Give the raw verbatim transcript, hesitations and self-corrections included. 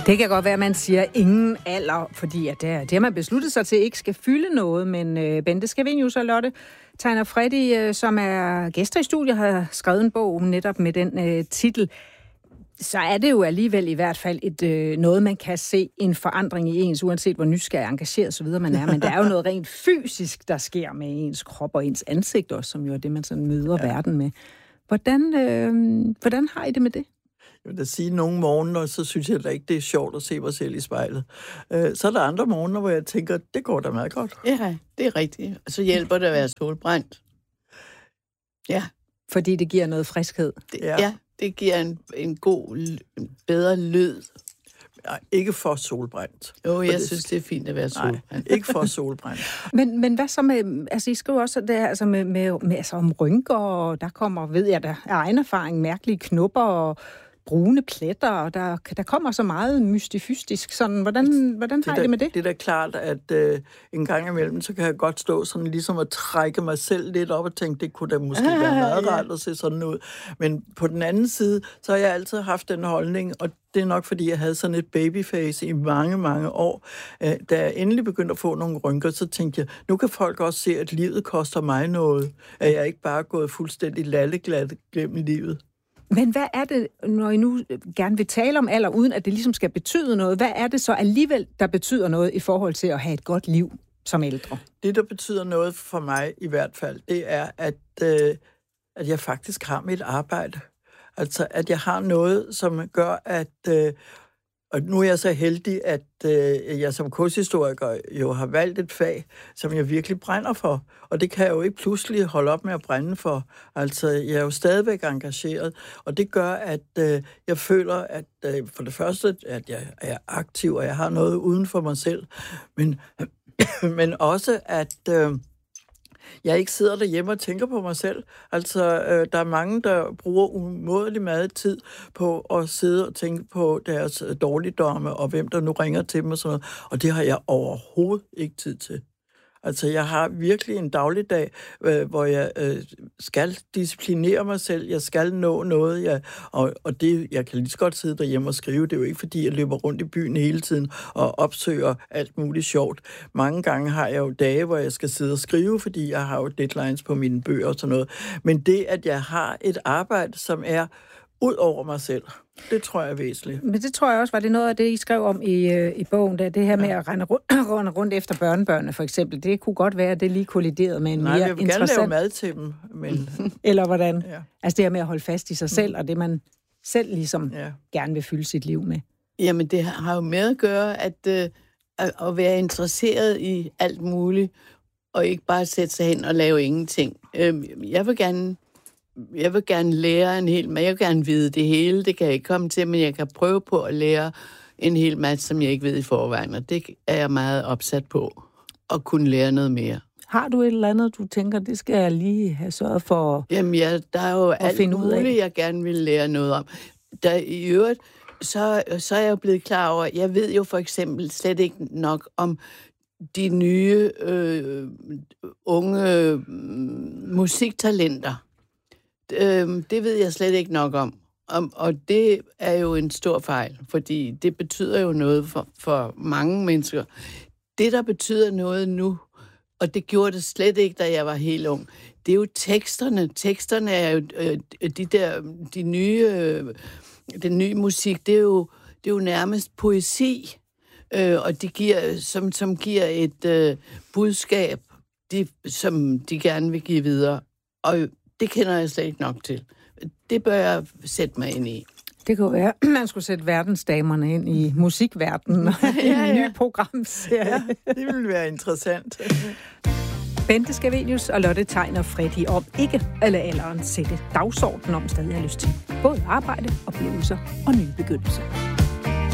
Det kan godt være, at man siger ingen alder, fordi at det, det har man besluttet sig til ikke skal fylde noget, men øh, Bente Scavenius og Lotte Tegner Freddy, øh, som er gæster i studiet, har skrevet en bog netop med den øh, titel. Så er det jo alligevel i hvert fald et, øh, noget, man kan se en forandring i ens, uanset hvor nysgerrig, engageret og så videre man er. Men der er jo noget rent fysisk, der sker med ens krop og ens ansigt også, som jo er det, man sådan møder ja. verden med. Hvordan, øh, hvordan har I det med det? Jeg vil da sige, nogle morgener, så synes jeg da ikke, det er sjovt at se mig selv i spejlet. Øh, så er der andre morgener, hvor jeg tænker, det går da meget godt. Ja, det er rigtigt. Og så hjælper det at være solbrændt. Ja. Fordi det giver noget friskhed. Det, ja. ja, det giver en, en god, en bedre lyd. Nej, ikke for solbrændt. Jo, jeg det, synes, det er fint at være solbrændt. Nej, ikke for solbrændt. men, men hvad så med, altså I skriver også det her, altså med, med, med altså om rynker, og der kommer, ved jeg da, af egen erfaring, mærkelige knopper og brune pletter, og der, der kommer så meget mystifystisk. Sådan, hvordan, hvordan har I det med det? Det er da klart, at øh, en gang imellem, så kan jeg godt stå sådan ligesom at trække mig selv lidt op og tænke, det kunne da måske ah, være meget ja. rart at se sådan ud. Men på den anden side, så har jeg altid haft den holdning, og det er nok, fordi jeg havde sådan et babyface i mange, mange år. Da jeg endelig begyndte at få nogle rynker, så tænkte jeg, nu kan folk også se, at livet koster mig noget. At jeg ikke bare er gået fuldstændig lalleglat gennem livet. Men hvad er det, når I nu gerne vil tale om alder, uden at det ligesom skal betyde noget, hvad er det så alligevel, der betyder noget i forhold til at have et godt liv som ældre? Det, der betyder noget for mig i hvert fald, det er, at, øh, at jeg faktisk har mit arbejde. Altså, at jeg har noget, som gør, at... Øh, og nu er jeg så heldig, at øh, jeg som kurshistoriker jo har valgt et fag, som jeg virkelig brænder for. Og det kan jeg jo ikke pludselig holde op med at brænde for. Altså, jeg er jo stadigvæk engageret, og det gør, at øh, jeg føler, at øh, for det første, at jeg er aktiv, og jeg har noget uden for mig selv, men, men også, at... Øh, jeg ikke sidder derhjemme og tænker på mig selv. Altså, øh, der er mange, der bruger umådelig meget tid på at sidde og tænke på deres dårligdomme, og hvem der nu ringer til dem og sådan noget. Og det har jeg overhovedet ikke tid til. Altså, jeg har virkelig en dagligdag, øh, hvor jeg øh, skal disciplinere mig selv, jeg skal nå noget, jeg, og, og det, jeg kan lige så godt sidde derhjemme og skrive, det er jo ikke, fordi jeg løber rundt i byen hele tiden og opsøger alt muligt sjovt. Mange gange har jeg jo dage, hvor jeg skal sidde og skrive, fordi jeg har jo deadlines på mine bøger og sådan noget. Men det, at jeg har et arbejde, som er ud over mig selv, det tror jeg er væsentligt. Men det tror jeg også, var det noget af det, I skrev om i, øh, i bogen, der, det her med at rende rundt, rundt, rundt efter børnebørnene, for eksempel. Det kunne godt være, at det lige kolliderede med en Nej, mere jeg vil interessant... gerne lave mad til dem, men... Eller hvordan? Ja. Altså det her med at holde fast i sig selv, og det man selv ligesom ja. gerne vil fylde sit liv med. Jamen, det har jo med at gøre, at, øh, at være interesseret i alt muligt, og ikke bare sætte sig hen og lave ingenting. Øh, jeg vil gerne... Jeg vil gerne lære en hel masse. Jeg vil gerne vide det hele. Det kan jeg ikke komme til, men jeg kan prøve på at lære en hel masse, som jeg ikke ved i forvejen. Og det er jeg meget opsat på. At kunne lære noget mere. Har du et eller andet, du tænker, det skal jeg lige have sørget for? Jamen, ja, der er jo alt muligt, jeg gerne vil lære noget om. Der, I øvrigt, så, så er jeg jo blevet klar over, jeg ved jo for eksempel slet ikke nok om de nye øh, unge øh, musiktalenter. Det ved jeg slet ikke nok om. Og det er jo en stor fejl, fordi det betyder jo noget for, for mange mennesker. Det, der betyder noget nu, og det gjorde det slet ikke, da jeg var helt ung, det er jo teksterne. Teksterne er jo de der, de nye, den nye musik, det er jo, det er jo nærmest poesi, og de giver, som, som giver et budskab, de, som de gerne vil give videre. Og det kender jeg slet ikke nok til. Det bør jeg sætte mig ind i. Det kunne være, at man skulle sætte verdensdamerne ind i musikverdenen og ja, ja. en ny programserie. Ja, det ville være interessant. Bente Scavenius og Lotte Tegner Freddy om ikke at lade alderen sætte dagsordenen om stadig har lyst til både arbejde, oplevelser og nye begyndelser.